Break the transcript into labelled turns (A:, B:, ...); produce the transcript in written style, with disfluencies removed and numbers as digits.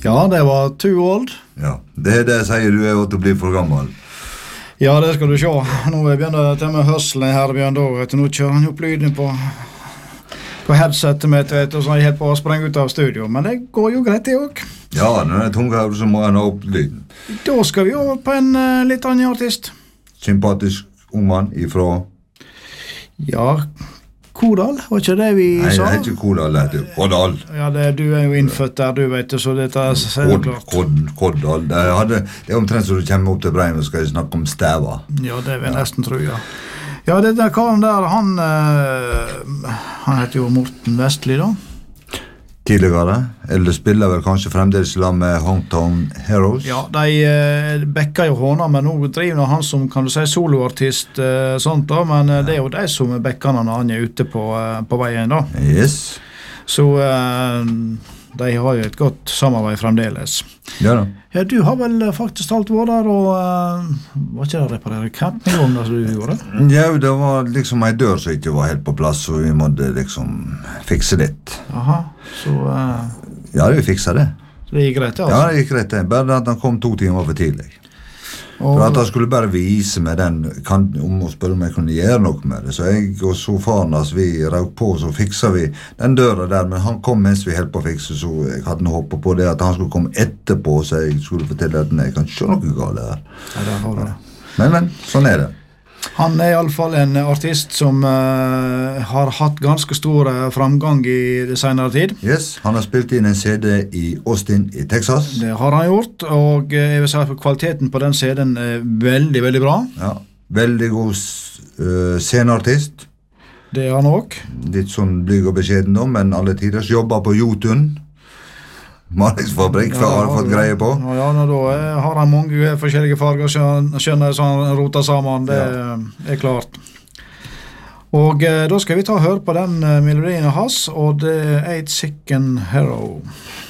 A: Ja, det var too old.
B: Ja, det sier du å bli for gammel.
A: Ja, det skal du se. Nå begynner det med hørselen her, Bjørn, da. Nå kjører han opp lyden på headsetet mitt, og så er jeg helt på å sprenge ut av studio. Men det går jo greit, det også.
B: Ja, når det er tunghører, så må han ha opp lyden.
A: Da skal vi over på en litt annen artist.
B: Sympatisk ung mann ifra...
A: Ja, Kodal, var ikke det vi sa?
B: Nei, det er ikke Kodal, det heter Koddal.
A: Ja, du er jo innfødt der, du vet det, så dette er klart.
B: Koddal. Det er omtrent så du kommer opp til Breim og skal snakke om stæva.
A: Ja, det vil jeg nesten tro, ja. Ja, denne karen der, han heter jo Morten Vestli, da.
B: Tidligere, eller spiller vel kanskje fremdeles sammen med Hometown Heroes.
A: Ja, de bekker jo hånda, men nå driver han som, kan du si, soloartist, sånt da, men det er jo de som bekker når han er ute på veien da.
B: Yes.
A: Så de har jo et godt samarbeid fremdeles.
B: Ja da.
A: Ja, du har vel faktisk alt vært der, og var ikke det å reparere campingvogn som du gjorde?
B: Ja, det var liksom en dør som ikke var helt på plass, så vi måtte liksom fikse litt.
A: Aha, så...
B: Ja, vi fikset det.
A: Så det gikk greit, altså?
B: Ja, det gikk greit, bare at han kom 2 timer for tidlig. For at han skulle bare vise meg den, om å spørre om jeg kunne gjøre noe med det. Så jeg og sofaen, vi rauk på, så fikset vi den døra der, men han kom mens vi helt på å fikse, så jeg hadde håpet på det at han skulle komme etterpå, så jeg skulle fortelle at jeg kan ikke noe galt her.
A: Ja, der har du det.
B: Men, sånn er det.
A: Han er i alle fall en artist som har hatt ganske stor framgang i det senere tid.
B: Yes, han har spilt inn en CD i Austin i Texas.
A: Det har han gjort, og jeg vil si at kvaliteten på den CD-en er veldig, veldig bra.
B: Ja, veldig god sceneartist.
A: Det er han også.
B: Litt sånn blyg og beskjeden da, men alle tiders jobber på Jotun. Malingsfabrikk, for har fått greie på.
A: Ja, da har han mange forskjellige farger, skjønner så han roter sammen, det er klart. Og da skal vi ta og høre på den melodien hans, og det er Eight Sick and Hero.